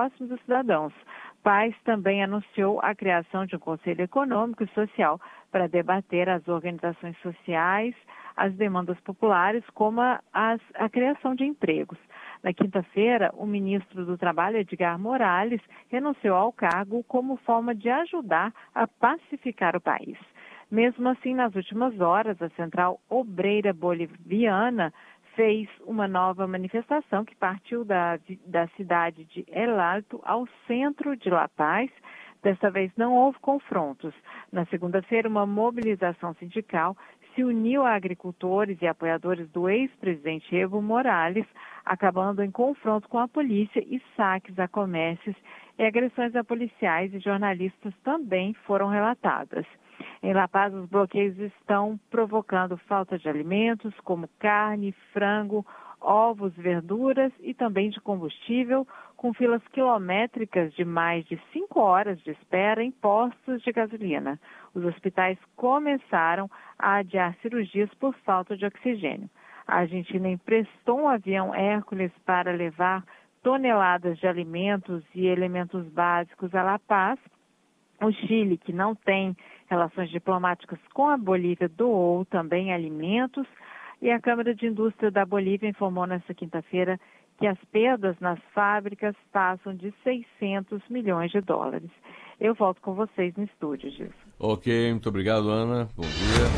próximo dos cidadãos. Paes também anunciou a criação de um Conselho Econômico e Social para debater as organizações sociais, as demandas populares, como a criação de empregos. Na quinta-feira, o ministro do Trabalho, Edgar Morales, renunciou ao cargo como forma de ajudar a pacificar o país. Mesmo assim, nas últimas horas, a Central Obreira Boliviana fez uma nova manifestação que partiu da cidade de El Alto ao centro de La Paz. Desta vez não houve confrontos. Na segunda-feira, uma mobilização sindical se uniu a agricultores e apoiadores do ex-presidente Evo Morales, acabando em confronto com a polícia e saques a comércios e agressões a policiais e jornalistas também foram relatadas. Em La Paz, os bloqueios estão provocando falta de alimentos como carne, frango, ovos, verduras e também de combustível, com filas quilométricas de mais de 5 horas de espera em postos de gasolina. Os hospitais começaram a adiar cirurgias por falta de oxigênio. A Argentina emprestou um avião Hércules para levar toneladas de alimentos e elementos básicos a La Paz. O Chile, que não tem relações diplomáticas com a Bolívia, doou também alimentos. E a Câmara de Indústria da Bolívia informou nesta quinta-feira que as perdas nas fábricas passam de 600 milhões de dólares. Eu volto com vocês no estúdio, Gilson. Ok, muito obrigado, Ana. Bom dia.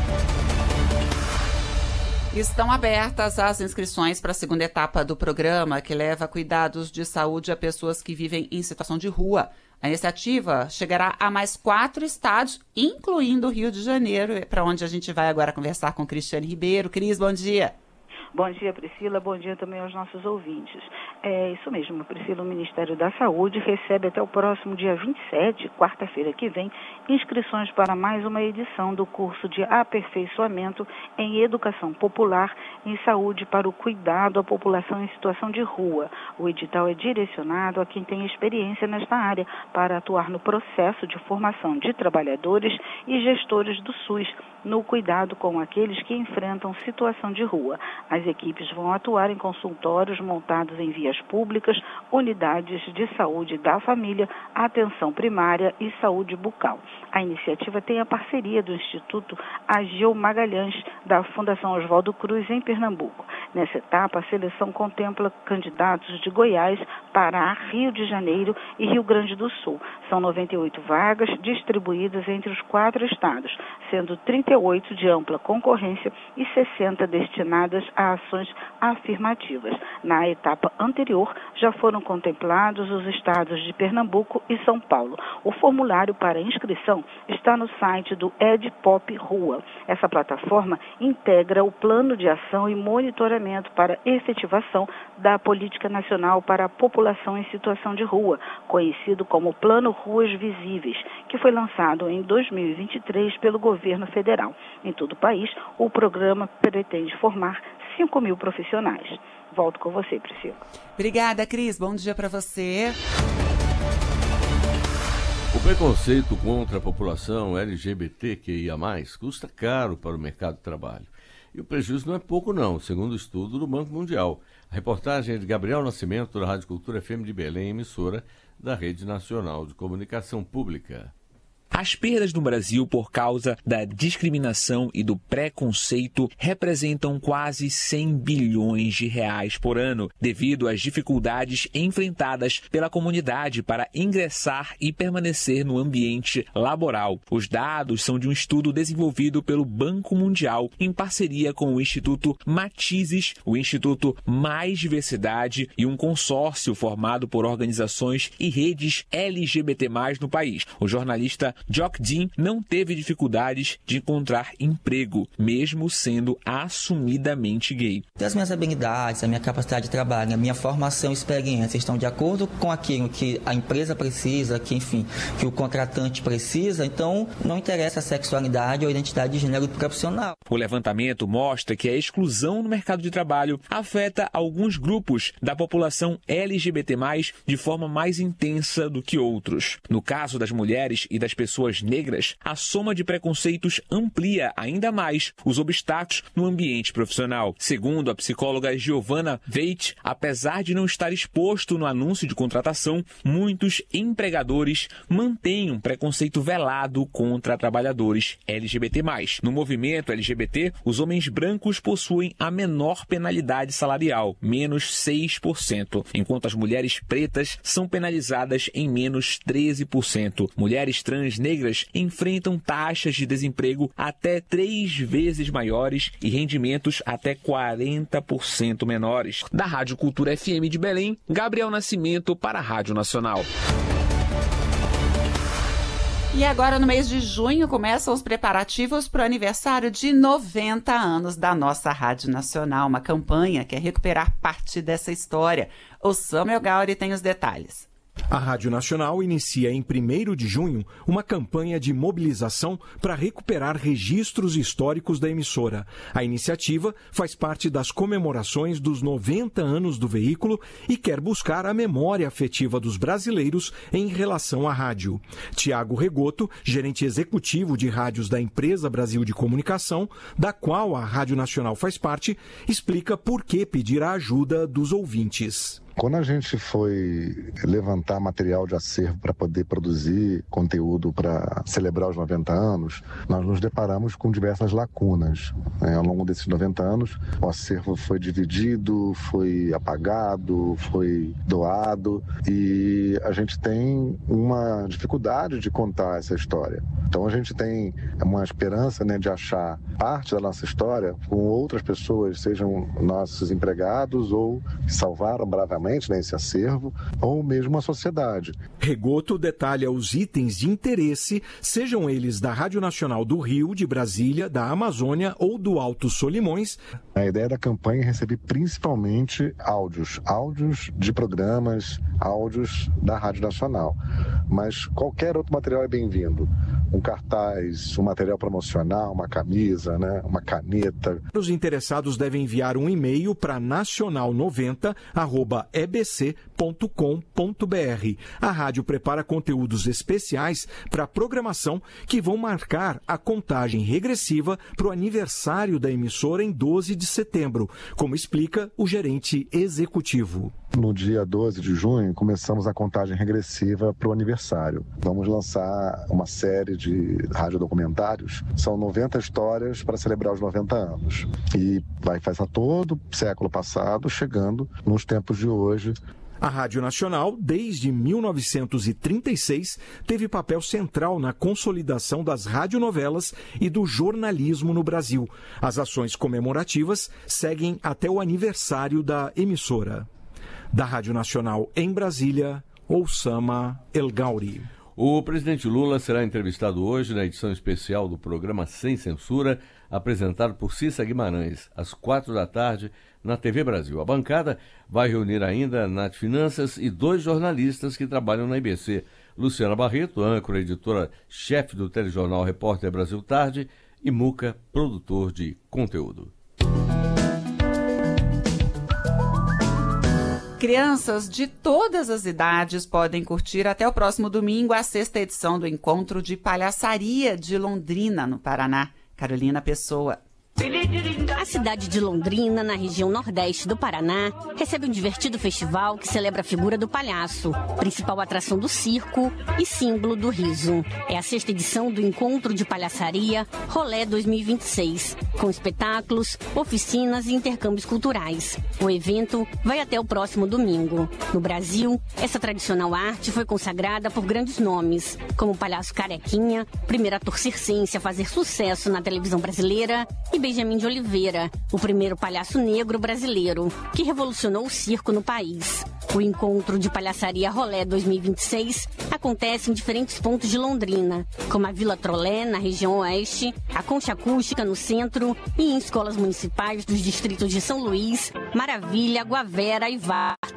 Estão abertas as inscrições para a segunda etapa do programa, que leva cuidados de saúde a pessoas que vivem em situação de rua. A iniciativa chegará a mais 4 estados, incluindo o Rio de Janeiro, para onde a gente vai agora conversar com Cristiane Ribeiro. Cris, bom dia. Bom dia, Priscila. Bom dia também aos nossos ouvintes. É isso mesmo, Priscila. O Ministério da Saúde recebe até o próximo dia 27, quarta-feira que vem, inscrições para mais uma edição do curso de aperfeiçoamento em Educação Popular em Saúde para o cuidado à população em situação de rua. O edital é direcionado a quem tem experiência nesta área para atuar no processo de formação de trabalhadores e gestores do SUS no cuidado com aqueles que enfrentam situação de rua. As equipes vão atuar em consultórios montados em vias públicas, unidades de saúde da família, atenção primária e saúde bucal. A iniciativa tem a parceria do Instituto Ageu Magalhães, da Fundação Oswaldo Cruz, em Pernambuco. Nessa etapa, a seleção contempla candidatos de Goiás, Pará, Rio de Janeiro e Rio Grande do Sul. São 98 vagas distribuídas entre os 4 estados, sendo 38 de ampla concorrência e 60 destinadas a ações afirmativas. Na etapa anterior, já foram contemplados os estados de Pernambuco e São Paulo. O formulário para inscrição está no site do EdPop Rua. Essa plataforma integra o plano de ação e monitoramento para efetivação da Política Nacional para a População em Situação de Rua, conhecido como Plano Ruas Visíveis, que foi lançado em 2023 pelo governo federal. Em todo o país, o programa pretende formar 5.000 profissionais. Volto com você, Priscila. Obrigada, Cris. Bom dia para você. O preconceito contra a população LGBTQIA+, custa caro para o mercado de trabalho. E o prejuízo não é pouco não, segundo o estudo do Banco Mundial. A reportagem é de Gabriel Nascimento, da Rádio Cultura FM de Belém, emissora da Rede Nacional de Comunicação Pública. As perdas no Brasil por causa da discriminação e do preconceito representam quase 100 bilhões de reais por ano, devido às dificuldades enfrentadas pela comunidade para ingressar e permanecer no ambiente laboral. Os dados são de um estudo desenvolvido pelo Banco Mundial em parceria com o Instituto Matizes, o Instituto Mais Diversidade e um consórcio formado por organizações e redes LGBT+, no país. O jornalista Jock Dean não teve dificuldades de encontrar emprego, mesmo sendo assumidamente gay. As minhas habilidades, a minha capacidade de trabalho, a minha formação e experiência estão de acordo com aquilo que a empresa precisa, que o contratante precisa, então não interessa a sexualidade ou a identidade de gênero do profissional. O levantamento mostra que a exclusão no mercado de trabalho afeta alguns grupos da população LGBT+, de forma mais intensa do que outros. No caso das mulheres e das pessoas pessoas negras, a soma de preconceitos amplia ainda mais os obstáculos no ambiente profissional. Segundo a psicóloga Giovanna Veit, apesar de não estar exposto no anúncio de contratação, muitos empregadores mantêm um preconceito velado contra trabalhadores LGBT+. No movimento LGBT, os homens brancos possuem a menor penalidade salarial, menos 6%, enquanto as mulheres pretas são penalizadas em menos 13%. Mulheres trans negras enfrentam taxas de desemprego até 3 vezes maiores e rendimentos até 40% menores. Da Rádio Cultura FM de Belém, Gabriel Nascimento para a Rádio Nacional. E agora, no mês de junho, começam os preparativos para o aniversário de 90 anos da nossa Rádio Nacional. Uma campanha que quer recuperar parte dessa história. O Samuel Gauri tem os detalhes. A Rádio Nacional inicia em 1º de junho uma campanha de mobilização para recuperar registros históricos da emissora. A iniciativa faz parte das comemorações dos 90 anos do veículo e quer buscar a memória afetiva dos brasileiros em relação à rádio. Tiago Regoto, gerente executivo de rádios da Empresa Brasil de Comunicação, da qual a Rádio Nacional faz parte, explica por que pedir a ajuda dos ouvintes. Quando a gente foi levantar material de acervo para poder produzir conteúdo para celebrar os 90 anos, nós nos deparamos com diversas lacunas. Ao longo desses 90 anos, o acervo foi dividido, foi apagado, foi doado e a gente tem uma dificuldade de contar essa história. Então a gente tem uma esperança, de achar parte da nossa história com outras pessoas, sejam nossos empregados ou que salvaram bravamente nesse acervo, ou mesmo a sociedade. Regoto detalha os itens de interesse, sejam eles da Rádio Nacional do Rio, de Brasília, da Amazônia ou do Alto Solimões. A ideia da campanha é receber principalmente áudios de programas, áudios da Rádio Nacional. Mas qualquer outro material é bem-vindo. Um cartaz, um material promocional, uma camisa, uma caneta. Os interessados devem enviar um e-mail para nacional90@ebc.com.br. A rádio prepara conteúdos especiais para a programação que vão marcar a contagem regressiva para o aniversário da emissora em 12 de setembro, como explica o gerente executivo. No dia 12 de junho, começamos a contagem regressiva para o aniversário. Vamos lançar uma série de radiodocumentários. São 90 histórias para celebrar os 90 anos. E vai passar todo o século passado, chegando nos tempos de hoje. A Rádio Nacional, desde 1936, teve papel central na consolidação das radionovelas e do jornalismo no Brasil. As ações comemorativas seguem até o aniversário da emissora. Da Rádio Nacional em Brasília, Oussama El Gauri. O presidente Lula será entrevistado hoje na edição especial do programa Sem Censura, apresentado por Cissa Guimarães, às 4h, na TV Brasil. A bancada vai reunir ainda Nath Finanças e 2 jornalistas que trabalham na IBC, Luciana Barreto, âncora, editora-chefe do telejornal Repórter Brasil Tarde, e Muca, produtor de conteúdo. Crianças de todas as idades podem curtir até o próximo domingo a 6ª edição do Encontro de Palhaçaria de Londrina, no Paraná. Carolina Pessoa. A cidade de Londrina, na região nordeste do Paraná, recebe um divertido festival que celebra a figura do palhaço, principal atração do circo e símbolo do riso. É a 6ª edição do Encontro de Palhaçaria Rolé 2026, com espetáculos, oficinas e intercâmbios culturais. O evento vai até o próximo domingo. No Brasil, essa tradicional arte foi consagrada por grandes nomes, como o Palhaço Carequinha, primeiro ator circense a fazer sucesso na televisão brasileira, e Benjamin de Oliveira, o primeiro palhaço negro brasileiro, que revolucionou o circo no país. O Encontro de Palhaçaria Rolé 2026 acontece em diferentes pontos de Londrina, como a Vila Trolé, na região oeste, a Concha Acústica, no centro, e em escolas municipais dos distritos de São Luís, Maravilha, Guavera e Varta.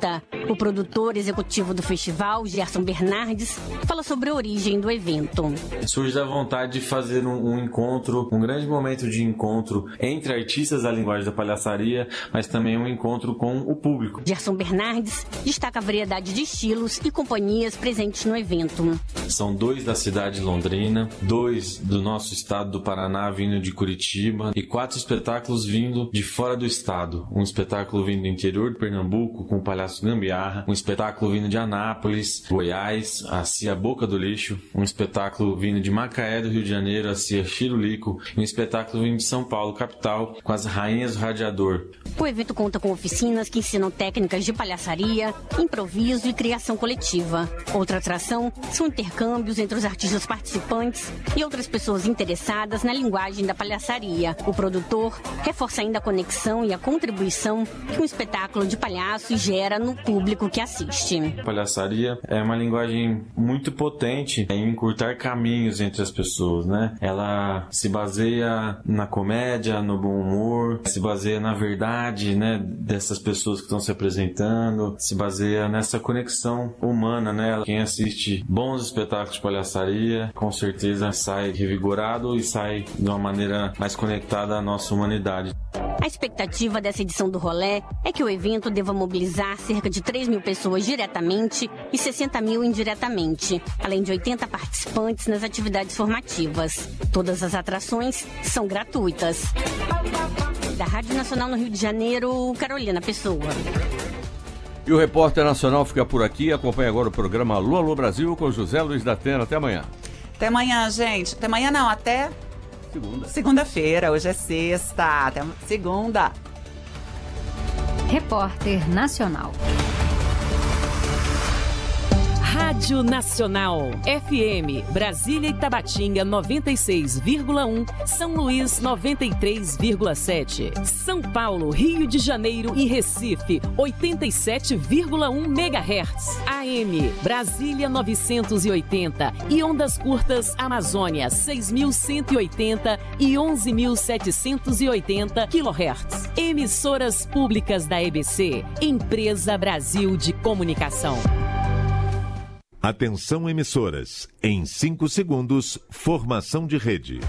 O produtor executivo do festival, Gerson Bernardes, fala sobre a origem do evento. Surge da vontade de fazer um encontro, um grande momento de encontro entre artistas da linguagem da palhaçaria, mas também um encontro com o público. Gerson Bernardes destaca a variedade de estilos e companhias presentes no evento. São 2 da cidade de Londrina, 2 do nosso estado do Paraná vindo de Curitiba e 4 espetáculos vindo de fora do estado. Um espetáculo vindo do interior de Pernambuco com o Palhaço Gambiarra, um espetáculo vindo de Anápolis, Goiás, a Cia Boca do Lixo, um espetáculo vindo de Macaé do Rio de Janeiro, a Cia Chirulico, e um espetáculo vindo de São Paulo, capital, com as Rainhas do Radiador. O evento conta com oficinas que ensinam técnicas de palhaçaria, improviso e criação coletiva. Outra atração são intercâmbios entre os artistas participantes e outras pessoas interessadas na linguagem da palhaçaria. O produtor reforça ainda a conexão e a contribuição que um espetáculo de palhaços gera no público que assiste. A palhaçaria é uma linguagem muito potente em encurtar caminhos entre as pessoas, né? Ela se baseia na comédia, no bom humor, se baseia na verdade, né, dessas pessoas que estão se apresentando, se baseia nessa conexão humana, né? Quem assiste bons espetáculos de palhaçaria, com certeza sai revigorado e sai de uma maneira mais conectada à nossa humanidade. A expectativa dessa edição do rolê é que o evento deva mobilizar cerca de 3 mil pessoas diretamente e 60 mil indiretamente, além de 80 participantes nas atividades formativas. Todas as atrações são gratuitas. Da Rádio Nacional no Rio de Janeiro, Carolina Pessoa. E o Repórter Nacional fica por aqui. Acompanhe agora o programa Alô, Alô Brasil com José Luiz da Atena. Até amanhã. Até amanhã, gente. Até amanhã não, até... Segunda-feira, hoje é sexta. Até segunda. Repórter Nacional. Rádio Nacional, FM, Brasília e Tabatinga 96,1, São Luís 93,7, São Paulo, Rio de Janeiro e Recife 87,1 MHz, AM, Brasília 980 e ondas curtas Amazônia 6.180 e 11.780 kHz. Emissoras públicas da EBC, Empresa Brasil de Comunicação. Atenção emissoras, em 5 segundos, formação de rede.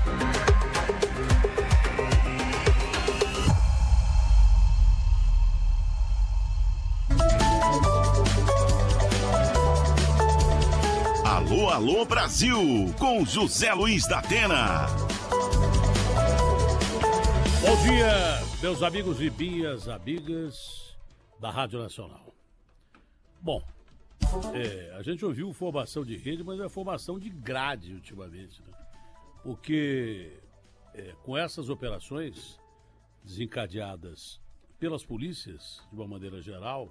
Alô, alô Brasil, com José Luiz da Atena. Bom dia, meus amigos e minhas amigas da Rádio Nacional. Bom, a gente ouviu formação de rede, mas é formação de grade ultimamente, né? Porque com essas operações desencadeadas pelas polícias, de uma maneira geral,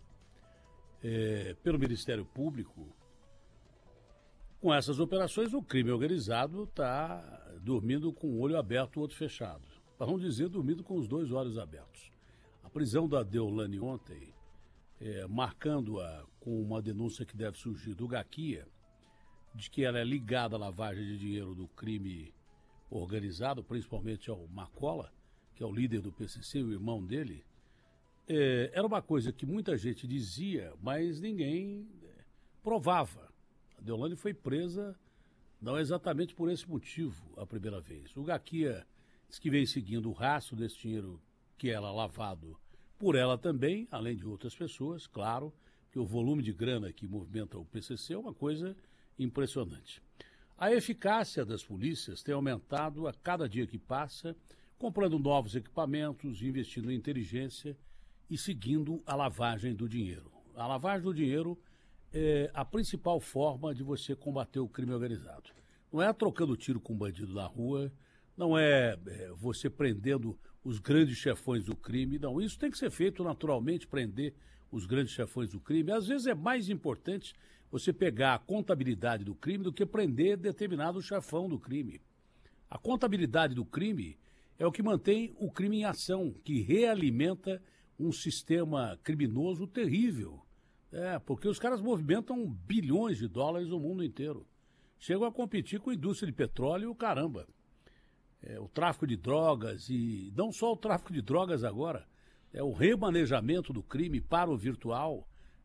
pelo Ministério Público, com essas operações o crime organizado está dormindo com um olho aberto e o outro fechado. Para não dizer, dormindo com os 2 olhos abertos. A prisão da Deolane ontem, marcando-a com uma denúncia que deve surgir do Gaquia, de que ela é ligada à lavagem de dinheiro do crime organizado, principalmente ao Macola, que é o líder do PCC, o irmão dele, era uma coisa que muita gente dizia, mas ninguém provava. A Deolane foi presa não exatamente por esse motivo a primeira vez. O Gaquia diz que vem seguindo o rastro desse dinheiro que era lavado por ela também, além de outras pessoas, claro, que o volume de grana que movimenta o PCC é uma coisa impressionante. A eficácia das polícias tem aumentado a cada dia que passa, comprando novos equipamentos, investindo em inteligência e seguindo a lavagem do dinheiro. A lavagem do dinheiro é a principal forma de você combater o crime organizado. Não é trocando tiro com bandido na rua, não é você prendendo os grandes chefões do crime, não. Isso tem que ser feito naturalmente, prender os grandes chefões do crime. Às vezes é mais importante você pegar a contabilidade do crime do que prender determinado chefão do crime. A contabilidade do crime é o que mantém o crime em ação, que realimenta um sistema criminoso terrível. Porque os caras movimentam bilhões de dólares no mundo inteiro. Chegam a competir com a indústria de petróleo e o caramba. O tráfico de drogas, e não só o tráfico de drogas agora, o remanejamento do crime para o virtual,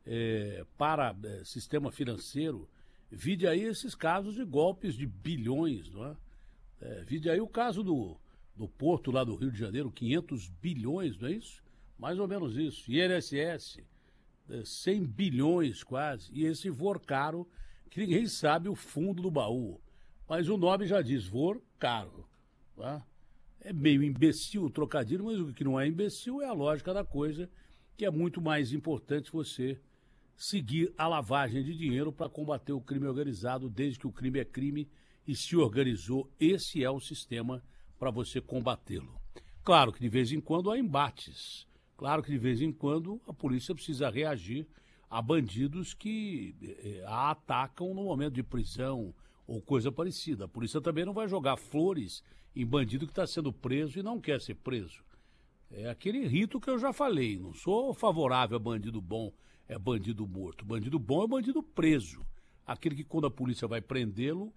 para sistema financeiro. Vide aí esses casos de golpes de bilhões, não é? Vide aí o caso do Porto lá do Rio de Janeiro, 500 bilhões, não é isso? Mais ou menos isso. INSS, 100 bilhões quase. E esse vor caro, que ninguém sabe o fundo do baú. Mas o nome já diz, vor caro. Tá? É meio imbecil o trocadilho, mas o que não é imbecil é a lógica da coisa, que é muito mais importante você seguir a lavagem de dinheiro para combater o crime organizado, desde que o crime é crime e se organizou. Esse é o sistema para você combatê-lo. Claro que de vez em quando há embates. Claro que de vez em quando a polícia precisa reagir a bandidos que a atacam no momento de prisão ou coisa parecida. A polícia também não vai jogar flores em bandido que está sendo preso e não quer ser preso. É aquele rito que eu já falei. Não sou favorável a bandido bom, é bandido morto. Bandido bom é bandido preso. Aquele que quando a polícia vai prendê-lo,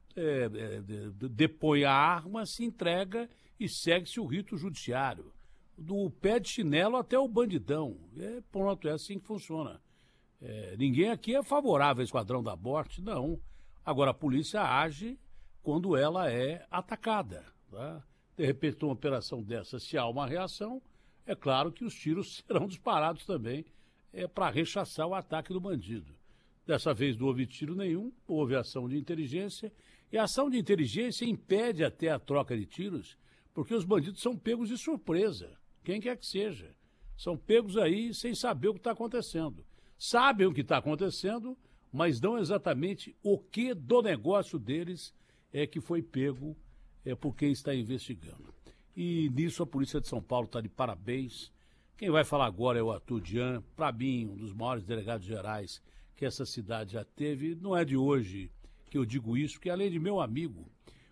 depõe a arma, se entrega e segue-se o rito judiciário. Do pé de chinelo até o bandidão. Pronto, é assim que funciona. Ninguém aqui é favorável ao Esquadrão da Morte, não. Agora, a polícia age quando ela é atacada. Tá? De repente, uma operação dessa, se há uma reação, é claro que os tiros serão disparados também para rechaçar o ataque do bandido. Dessa vez não houve tiro nenhum, houve ação de inteligência, e a ação de inteligência impede até a troca de tiros, porque os bandidos são pegos de surpresa, quem quer que seja. São pegos aí sem saber o que está acontecendo. Sabem o que está acontecendo, mas não exatamente o que do negócio deles é que foi pego por quem está investigando. E nisso a Polícia de São Paulo está de parabéns. Quem vai falar agora é o Arthur Dian, para mim, um dos maiores delegados gerais que essa cidade já teve. Não é de hoje que eu digo isso, porque além de meu amigo,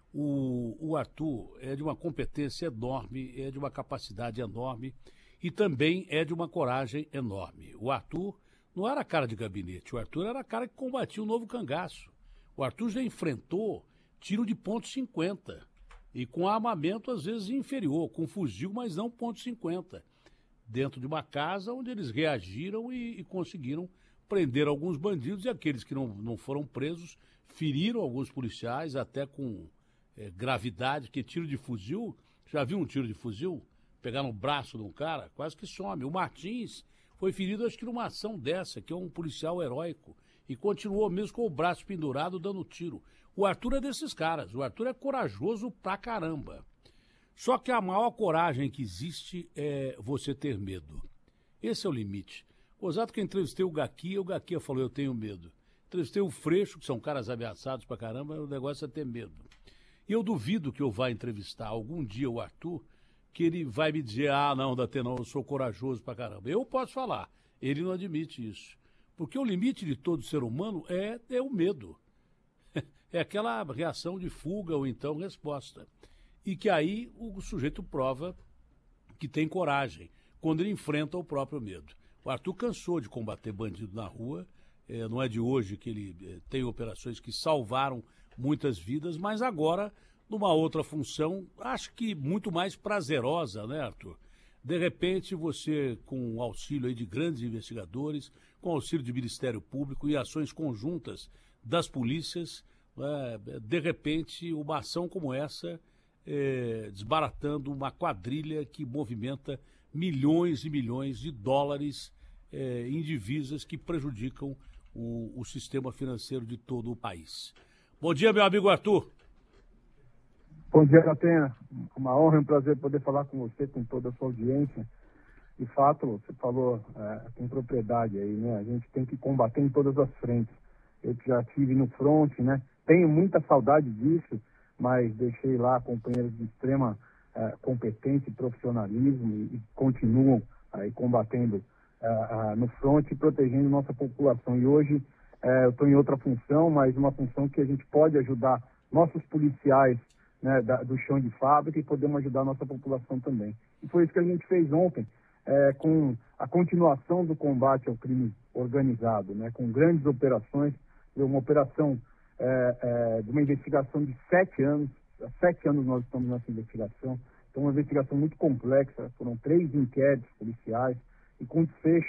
o Arthur é de uma competência enorme, é de uma capacidade enorme e também é de uma coragem enorme. O Arthur não era cara de gabinete, o Arthur era cara que combatia o novo cangaço. O Arthur já enfrentou tiro de .50 e com armamento às vezes inferior, com fuzil, mas não .50, dentro de uma casa onde eles reagiram e conseguiram prender alguns bandidos, e aqueles que não foram presos feriram alguns policiais até com gravidade, porque tiro de fuzil, já viu um tiro de fuzil? Pegar no braço de um cara, quase que some. O Martins foi ferido, acho que numa ação dessa, que é um policial heróico, e continuou mesmo com o braço pendurado dando tiro. O Arthur é desses caras, o Arthur é corajoso pra caramba. Só que a maior coragem que existe é você ter medo. Esse é o limite. Exato que eu entrevistei o Gaquia falou, eu tenho medo. Entrevistei o Freixo, que são caras ameaçados pra caramba, o negócio é ter medo. E eu duvido que eu vá entrevistar algum dia o Arthur, que ele vai me dizer, não, Datena, eu sou corajoso pra caramba. Eu posso falar, ele não admite isso. Porque o limite de todo ser humano é o medo. É aquela reação de fuga ou então resposta. E que aí o sujeito prova que tem coragem, quando ele enfrenta o próprio medo. O Arthur cansou de combater bandido na rua, não é de hoje que ele tem operações que salvaram muitas vidas, mas agora, numa outra função, acho que muito mais prazerosa, né, Arthur? De repente, você, com o auxílio aí de grandes investigadores, com o auxílio do Ministério Público e ações conjuntas das polícias, de repente, uma ação como essa, desbaratando uma quadrilha que movimenta milhões e milhões de dólares em divisas que prejudicam o sistema financeiro de todo o país. Bom dia, meu amigo Arthur. Bom dia, Datena. Uma honra e um prazer poder falar com você, com toda a sua audiência. De fato, você falou com propriedade aí, né? A gente tem que combater em todas as frentes. Eu que já estive no front, né? Tenho muita saudade disso, mas deixei lá companheiros de extrema competência e profissionalismo e continuam aí combatendo no front e protegendo nossa população. E hoje eu estou em outra função, mas uma função que a gente pode ajudar nossos policiais, né, do chão de fábrica, e podemos ajudar a nossa população também. E foi isso que a gente fez ontem, com a continuação do combate ao crime organizado, né, com grandes operações, uma operação de uma investigação de 7 anos. Há 7 anos nós estamos nessa investigação. Então, uma investigação muito complexa. Foram 3 inquéritos policiais e com desfecho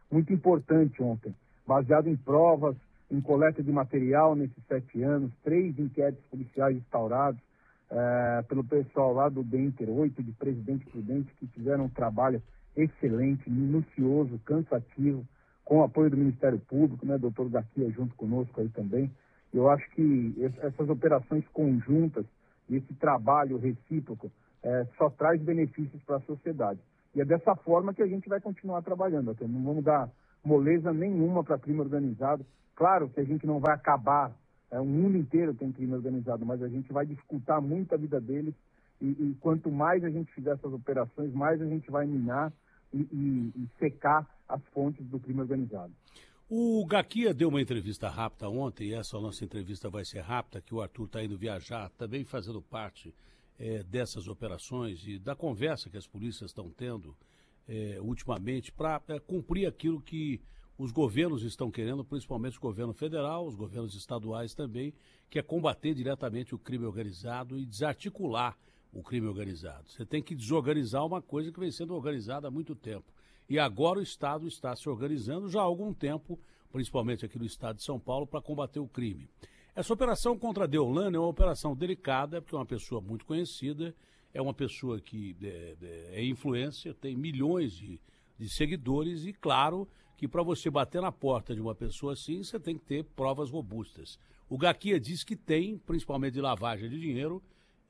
muito importante ontem, baseado em provas, em coleta de material nesses 7 anos, 3 inquéritos policiais instaurados pelo pessoal lá do DENTER 8, de Presidente Prudente, que fizeram um trabalho excelente, minucioso, cansativo, com o apoio do Ministério Público, né, doutor Gaquia junto conosco aí também. Eu acho que essas operações conjuntas e esse trabalho recíproco só traz benefícios para a sociedade. E é dessa forma que a gente vai continuar trabalhando. Até não vamos dar moleza nenhuma para crime organizado. Claro que a gente não vai acabar, o mundo inteiro tem crime organizado, mas a gente vai dificultar muito a vida deles e quanto mais a gente fizer essas operações, mais a gente vai minar e secar as fontes do crime organizado. O Gaquia deu uma entrevista rápida ontem, e essa nossa entrevista vai ser rápida, que o Arthur está indo viajar, também fazendo parte dessas operações e da conversa que as polícias estão tendo ultimamente para cumprir aquilo que os governos estão querendo, principalmente o governo federal, os governos estaduais também, que é combater diretamente o crime organizado e desarticular o crime organizado. Você tem que desorganizar uma coisa que vem sendo organizada há muito tempo. E agora o Estado está se organizando já há algum tempo, principalmente aqui no estado de São Paulo, para combater o crime. Essa operação contra a Deolane é uma operação delicada, porque é uma pessoa muito conhecida, é uma pessoa que é influencer, tem milhões de seguidores e, claro, que para você bater na porta de uma pessoa assim, você tem que ter provas robustas. O Gaquia diz que tem, principalmente de lavagem de dinheiro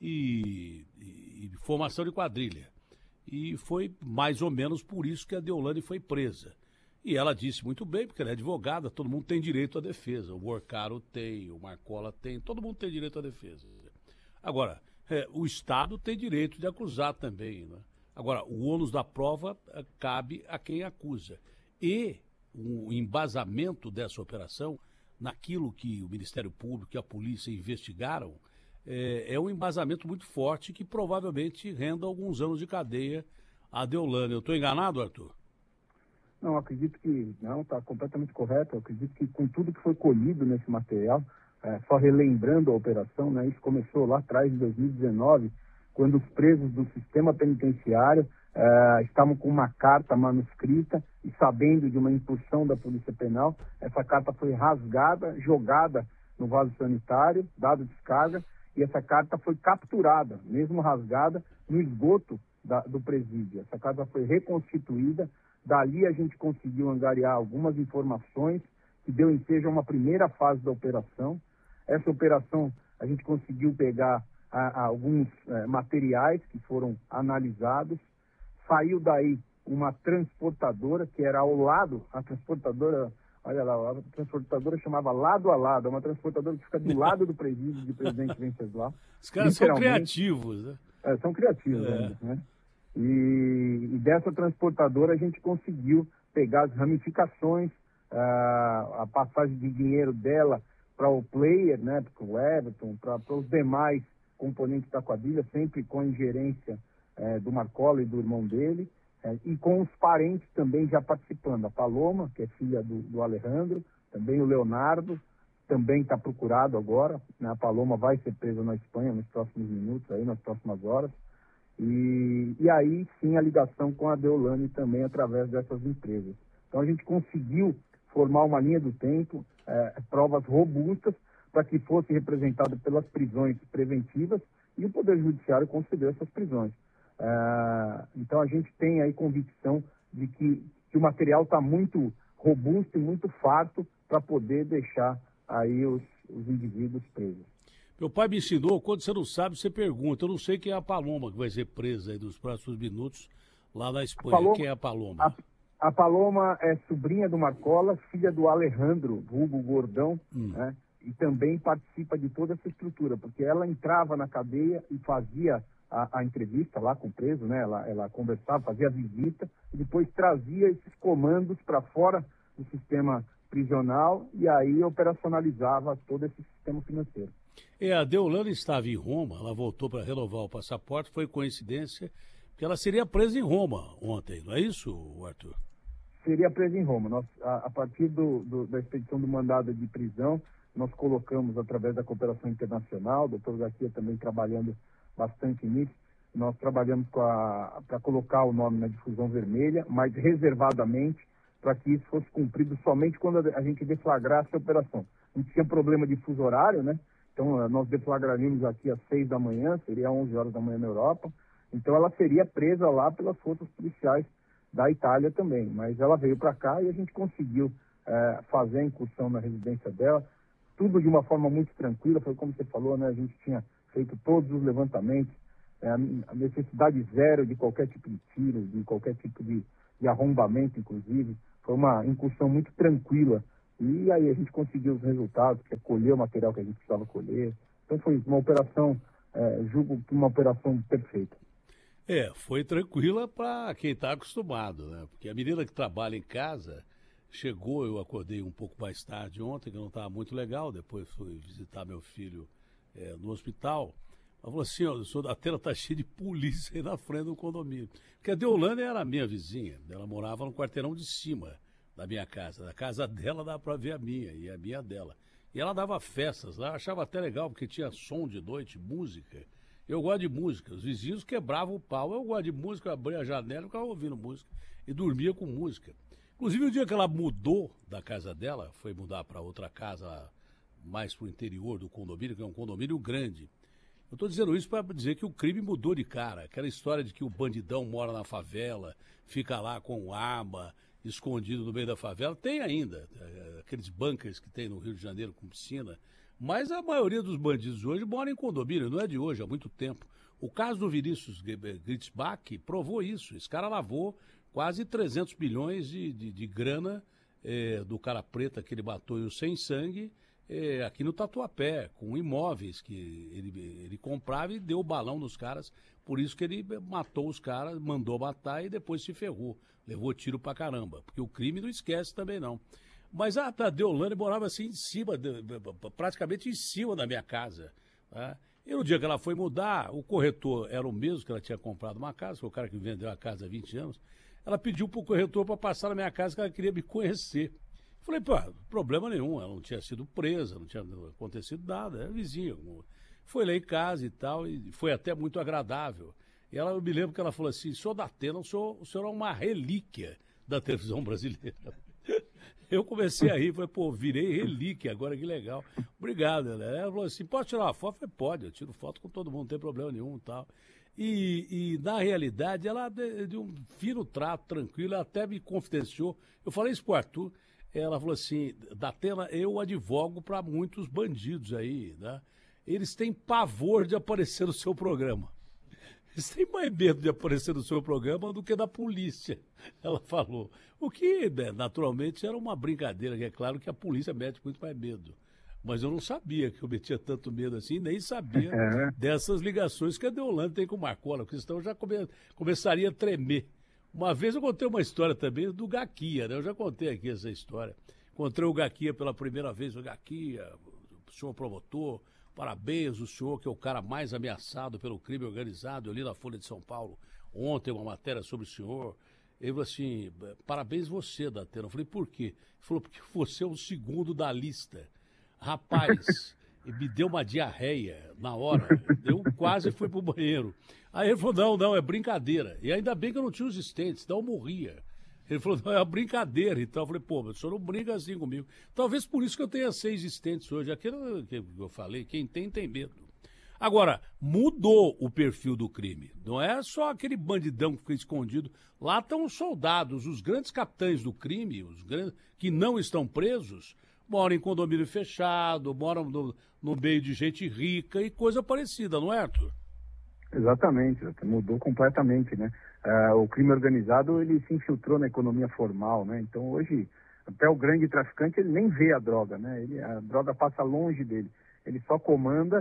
e formação de quadrilha. E foi mais ou menos por isso que a Deolane foi presa. E ela disse muito bem, porque ela é advogada, todo mundo tem direito à defesa. O Morcaro tem, o Marcola tem, todo mundo tem direito à defesa. Agora, o Estado tem direito de acusar também, né? Agora, o ônus da prova cabe a quem acusa. E o embasamento dessa operação, naquilo que o Ministério Público e a polícia investigaram, é um embasamento muito forte que provavelmente renda alguns anos de cadeia a Deolane. Eu estou enganado, Arthur? Não, acredito que não, está completamente correto. Eu acredito que com tudo que foi colhido nesse material, só relembrando a operação, né, isso começou lá atrás, em 2019, quando os presos do sistema penitenciário estavam com uma carta manuscrita e sabendo de uma incursão da Polícia Penal, essa carta foi rasgada, jogada no vaso sanitário, dado descarga, e essa carta foi capturada, mesmo rasgada, no esgoto do presídio. Essa carta foi reconstituída, dali a gente conseguiu angariar algumas informações que deu ensejo a uma primeira fase da operação. Essa operação a gente conseguiu pegar alguns materiais que foram analisados, saiu daí uma transportadora que era ao lado, a transportadora... Olha lá, a transportadora chamava Lado a Lado, é uma transportadora que fica do lado do presídio de Presidente Venceslau. Os caras são criativos, né? São criativos, né? E dessa transportadora a gente conseguiu pegar as ramificações, a passagem de dinheiro dela para o player, né, para o Everton, para os demais componentes da quadrilha, sempre com a ingerência do Marcola e do irmão dele. E com os parentes também já participando. A Paloma, que é filha do Alejandro, também o Leonardo, também está procurado agora, né? A Paloma vai ser presa na Espanha nos próximos minutos, aí, nas próximas horas. E aí sim a ligação com a Deolane também através dessas empresas. Então a gente conseguiu formar uma linha do tempo, provas robustas, para que fosse representado pelas prisões preventivas e o Poder Judiciário concedeu essas prisões. Então a gente tem aí convicção de que o material está muito robusto e muito farto para poder deixar aí os indivíduos presos. Meu pai me ensinou, quando você não sabe, você pergunta. Eu não sei quem é a Paloma que vai ser presa aí nos próximos minutos lá na Espanha. Quem é a Paloma? A Paloma é sobrinha do Marcola, filha do Alejandro, vulgo Gordão, né? E também participa de toda essa estrutura, porque ela entrava na cadeia e fazia a entrevista lá com o preso, né? Ela conversava, fazia a visita e depois trazia esses comandos para fora do sistema prisional e aí operacionalizava todo esse sistema financeiro. A Deolane estava em Roma, ela voltou para renovar o passaporte, foi coincidência que ela seria presa em Roma ontem, não é isso, Arthur? Seria presa em Roma. A partir da expedição do mandado de prisão, nós colocamos através da cooperação internacional, o doutor Garcia também trabalhando bastante nisso, nós trabalhamos para colocar o nome na difusão vermelha, mas reservadamente para que isso fosse cumprido somente quando a gente deflagrasse a operação. A gente tinha problema de fuso horário, né? Então, nós deflagraríamos aqui às 6 da manhã, seria 11 horas da manhã na Europa. Então, ela seria presa lá pelas forças policiais da Itália também. Mas ela veio para cá e a gente conseguiu fazer a incursão na residência dela. Tudo de uma forma muito tranquila, foi como você falou, né? A gente tinha feito todos os levantamentos, a necessidade zero de qualquer tipo de tiro, de qualquer tipo de arrombamento, inclusive. Foi uma incursão muito tranquila. E aí a gente conseguiu os resultados, que é colher o material que a gente precisava colher. Então foi uma operação, julgo que uma operação perfeita. Foi tranquila para quem está acostumado, né? Porque a menina que trabalha em casa chegou, eu acordei um pouco mais tarde ontem, que não estava muito legal, depois fui visitar meu filho no hospital. Ela falou assim, a tela está cheia de polícia aí na frente do condomínio. Porque a Deolane era a minha vizinha, ela morava no quarteirão de cima da minha casa. Da casa dela dava para ver a minha e a minha dela. E ela dava festas lá, achava até legal, porque tinha som de noite, música. Eu gosto de música, os vizinhos quebravam o pau. Eu gosto de música, eu abria a janela e ficava ouvindo música. E dormia com música. Inclusive, o dia que ela mudou da casa dela, foi mudar para outra casa mais para o interior do condomínio, que é um condomínio grande. Eu estou dizendo isso para dizer que o crime mudou de cara. Aquela história de que o bandidão mora na favela, fica lá com arma, escondido no meio da favela. Tem ainda, aqueles bunkers que tem no Rio de Janeiro com piscina. Mas a maioria dos bandidos hoje mora em condomínio, não é de hoje, há muito tempo. O caso do Vinícius Gritzbach provou isso. Esse cara lavou quase 300 bilhões de grana do cara preta que ele matou e o sem sangue aqui no Tatuapé, com imóveis que ele comprava e deu o balão nos caras. Por isso que ele matou os caras, mandou matar e depois se ferrou. Levou tiro pra caramba, porque o crime não esquece também não. Mas a Deolane morava assim em cima, praticamente em cima da minha casa. Tá? E no dia que ela foi mudar, o corretor era o mesmo que ela tinha comprado uma casa, foi o cara que vendeu a casa há 20 anos. Ela pediu pro corretor para passar na minha casa que ela queria me conhecer. Falei, problema nenhum, ela não tinha sido presa, não tinha acontecido nada, é vizinha. Foi lá em casa e tal, e foi até muito agradável. E eu me lembro que ela falou assim, senhor Datena, o senhor é uma relíquia da televisão brasileira. Eu comecei a rir, falei, virei relíquia agora, que legal. Obrigado, né? Ela falou assim, pode tirar uma foto? Eu falei, pode, eu tiro foto com todo mundo, não tem problema nenhum e tal. E na realidade, ela de um fino trato, tranquilo, ela até me confidenciou. Eu falei isso pro Arthur, ela falou assim, Datena, eu advogo para muitos bandidos aí, né? Eles têm pavor de aparecer no seu programa. Eles têm mais medo de aparecer no seu programa do que da polícia, ela falou. O que, naturalmente, era uma brincadeira, que é claro que a polícia mete muito mais medo. Mas eu não sabia que eu metia tanto medo assim, nem sabia dessas ligações que a Deolane tem com o Marcola, porque senão eu já começaria a tremer. Uma vez eu contei uma história também do Gaquia, né? Eu já contei aqui essa história. Encontrei o Gaquia pela primeira vez, o Gaquia, o senhor promotor, parabéns, o senhor que é o cara mais ameaçado pelo crime organizado. Eu li na Folha de São Paulo ontem uma matéria sobre o senhor. Ele falou assim, parabéns você, Datena. Eu falei, por quê? Ele falou, porque você é o segundo da lista. Rapaz, me deu uma diarreia na hora. Eu quase fui pro banheiro. Aí ele falou, não, é brincadeira. E ainda bem que eu não tinha os stents, senão eu morria. Ele falou, não, é uma brincadeira. Então eu falei, mas o senhor não brinca assim comigo. Talvez por isso que eu tenha 6 stents hoje. Aquilo que eu falei, quem tem medo. Agora, mudou o perfil do crime. Não é só aquele bandidão que fica escondido. Lá estão os soldados, os grandes capitães do crime, os grandes que não estão presos, moram em condomínio fechado, moram no meio de gente rica e coisa parecida, não é, Arthur? Exatamente, mudou completamente, né? O crime organizado, ele se infiltrou na economia formal, né? Então, hoje, até o grande traficante, ele nem vê a droga, né? A droga passa longe dele. Ele só comanda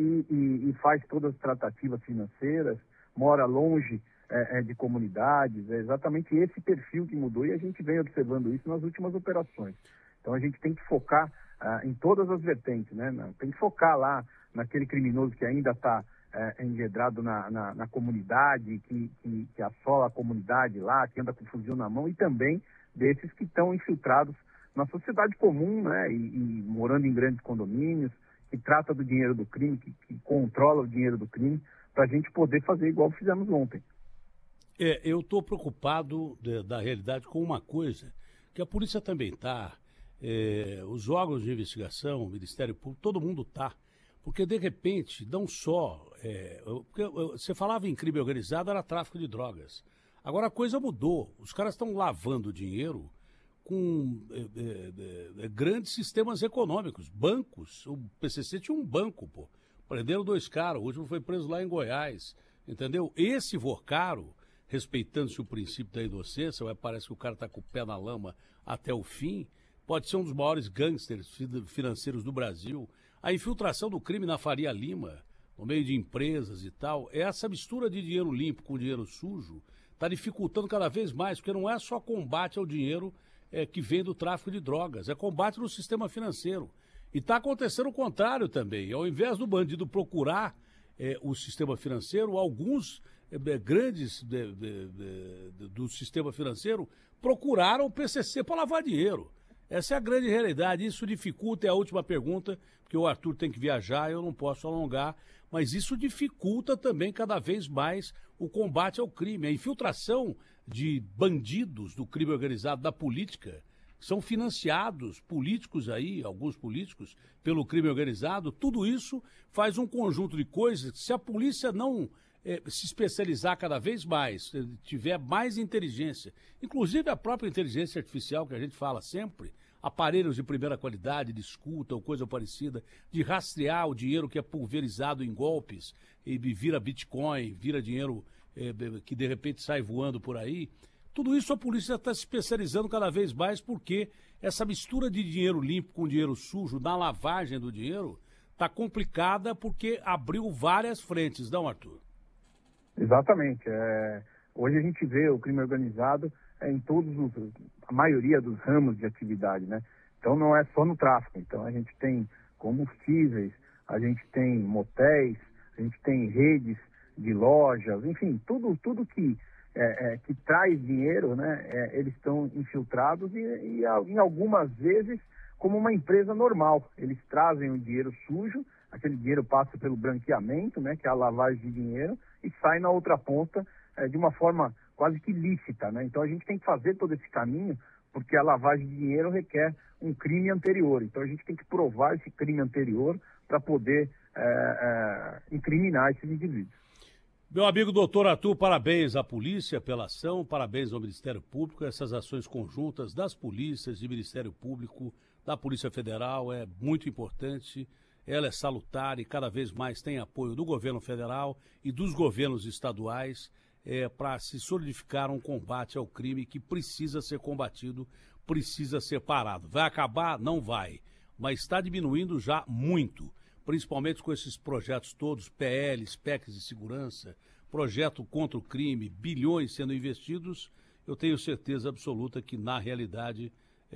e faz todas as tratativas financeiras, mora longe de comunidades. É exatamente esse perfil que mudou e a gente vem observando isso nas últimas operações. Então, a gente tem que focar em todas as vertentes, né? Tem que focar lá naquele criminoso que ainda está engedrado na comunidade, que assola a comunidade lá, que anda com fuzil na mão, e também desses que estão infiltrados na sociedade comum, né? E morando em grandes condomínios, que trata do dinheiro do crime, que controla o dinheiro do crime, para a gente poder fazer igual fizemos ontem. Eu estou preocupado da realidade com uma coisa que a polícia também está, os órgãos de investigação, o Ministério Público, todo mundo está. Porque, de repente, não só... porque você falava em crime organizado, era tráfico de drogas. Agora a coisa mudou. Os caras estão lavando dinheiro com grandes sistemas econômicos, bancos. O PCC tinha um banco, pô. Prenderam 2 caras, o último foi preso lá em Goiás, entendeu? Esse Vorcaro, respeitando-se o princípio da inocência, parece que o cara está com o pé na lama até o fim, pode ser um dos maiores gangsters financeiros do Brasil. A infiltração do crime na Faria Lima, no meio de empresas e tal, essa mistura de dinheiro limpo com dinheiro sujo está dificultando cada vez mais, porque não é só combate ao dinheiro que vem do tráfico de drogas, é combate no sistema financeiro. E está acontecendo o contrário também. Ao invés do bandido procurar o sistema financeiro, alguns grandes do sistema financeiro procuraram o PCC para lavar dinheiro. Essa é a grande realidade. Isso dificulta, é a última pergunta, porque o Arthur tem que viajar, eu não posso alongar, mas isso dificulta também cada vez mais o combate ao crime. A infiltração de bandidos do crime organizado da política, são financiados políticos aí, alguns políticos, pelo crime organizado, tudo isso faz um conjunto de coisas que, se a polícia não se especializar cada vez mais, tiver mais inteligência, inclusive a própria inteligência artificial que a gente fala sempre, aparelhos de primeira qualidade, de escuta ou coisa parecida, de rastrear o dinheiro que é pulverizado em golpes e vira Bitcoin, vira dinheiro que de repente sai voando por aí. Tudo isso a polícia está se especializando cada vez mais, porque essa mistura de dinheiro limpo com dinheiro sujo na lavagem do dinheiro está complicada, porque abriu várias frentes, não, Arthur? Exatamente. Hoje a gente vê o crime organizado em a maioria dos ramos de atividade, né? Então não é só no tráfico. Então a gente tem combustíveis, a gente tem motéis, a gente tem redes de lojas, enfim, tudo que traz dinheiro, né? Eles estão infiltrados e em algumas vezes como uma empresa normal. Eles trazem o dinheiro sujo, aquele dinheiro passa pelo branqueamento, né? Que é a lavagem de dinheiro, e sai na outra ponta de uma forma quase que lícita, né? Então a gente tem que fazer todo esse caminho, porque a lavagem de dinheiro requer um crime anterior. Então a gente tem que provar esse crime anterior para poder incriminar esses indivíduos. Meu amigo doutor Arthur, parabéns à polícia pela ação, parabéns ao Ministério Público. Essas ações conjuntas das polícias, do Ministério Público, da Polícia Federal é muito importante. Ela é salutar e cada vez mais tem apoio do governo federal e dos governos estaduais para se solidificar um combate ao crime que precisa ser combatido, precisa ser parado. Vai acabar? Não vai, mas está diminuindo já muito, principalmente com esses projetos todos, PLs, PECs de segurança, projeto contra o crime, bilhões sendo investidos. Eu tenho certeza absoluta que, na realidade,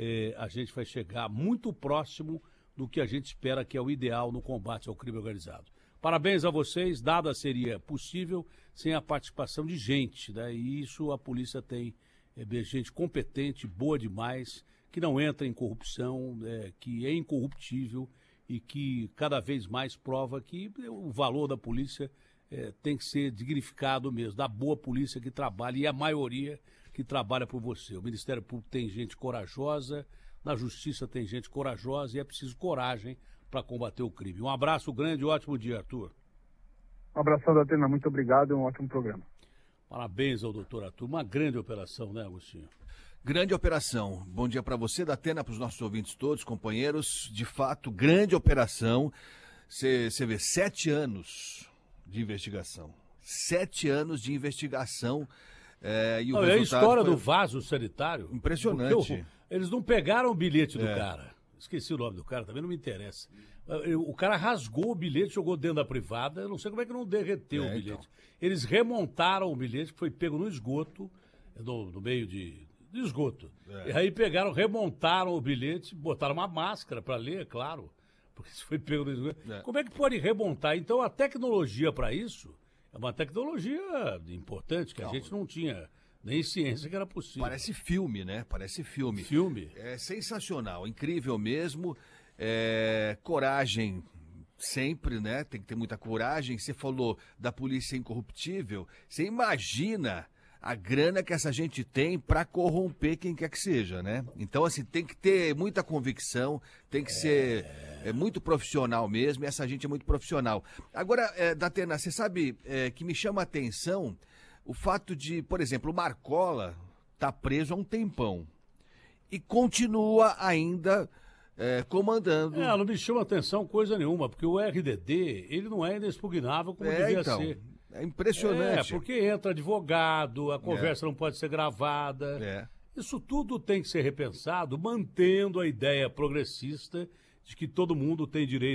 a gente vai chegar muito próximo do que a gente espera que é o ideal no combate ao crime organizado. Parabéns a vocês, nada seria possível sem a participação de gente, né? E isso a polícia tem gente competente, boa demais, que não entra em corrupção, que é incorruptível e que cada vez mais prova que o valor da polícia tem que ser dignificado mesmo, da boa polícia que trabalha, e a maioria que trabalha por você. O Ministério Público tem gente corajosa, na Justiça tem gente corajosa e é preciso coragem para combater o crime. Um abraço grande e ótimo dia, Arthur. Um abração, Datena, muito obrigado e um ótimo programa. Parabéns ao doutor Arthur, uma grande operação, né, Agostinho? Grande operação. Bom dia para você, Datena, para os nossos ouvintes todos, companheiros. De fato, grande operação. Você vê, 7 anos de investigação. 7 anos de investigação. E o resultado a história foi do vaso sanitário. Impressionante. Eles não pegaram o bilhete do cara. Esqueci o nome do cara, também não me interessa. O cara rasgou o bilhete, jogou dentro da privada. Eu não sei como é que não derreteu o bilhete. Então. Eles remontaram o bilhete, que foi pego no esgoto, no meio de esgoto. E aí pegaram, remontaram o bilhete, botaram uma máscara para ler, claro, porque isso foi pego no esgoto. Como é que pode remontar? Então a tecnologia para isso é uma tecnologia importante, que a gente não tinha nem ciência que era possível. Parece filme, né? Parece filme. Filme. É sensacional, incrível mesmo. Coragem sempre, né? Tem que ter muita coragem. Você falou da polícia incorruptível. Você imagina a grana que essa gente tem para corromper quem quer que seja, né? Então, assim, tem que ter muita convicção, tem que ser muito profissional mesmo, e essa gente é muito profissional. Agora, Datena, você sabe que me chama a atenção o fato de, por exemplo, o Marcola tá preso há um tempão e continua ainda comandando. Não me chama atenção coisa nenhuma, porque o RDD, ele não é inexpugnável como devia ser. É impressionante. Porque entra advogado, a conversa não pode ser gravada. Isso tudo tem que ser repensado, mantendo a ideia progressista de que todo mundo tem direito